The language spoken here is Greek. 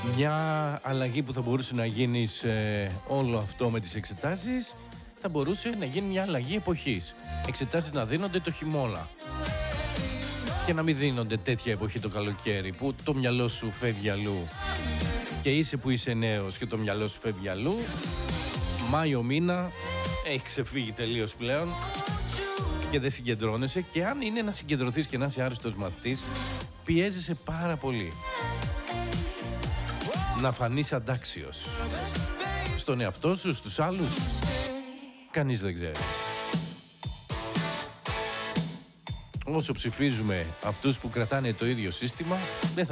Μια αλλαγή που θα μπορούσε να γίνει σε όλο αυτό με τις εξετάσεις θα μπορούσε να γίνει μια αλλαγή εποχής. Εξετάσεις να δίνονται το χειμώνα και να μην δίνονται τέτοια εποχή το καλοκαίρι που το μυαλό σου φεύγει αλλού και είσαι που είσαι νέος και το μυαλό σου φεύγει αλλού. Μάιο μήνα έχει ξεφύγει τελείως πλέον και δεν συγκεντρώνεσαι, και αν είναι να συγκεντρωθείς και να είσαι άριστος μαθητής, πιέζεσαι πάρα πολύ να φανείς αντάξιος στον εαυτό σου, στους άλλους. Κανείς δεν ξέρει. Όσο ψηφίζουμε αυτούς που κρατάνε το ίδιο σύστημα, δεν θα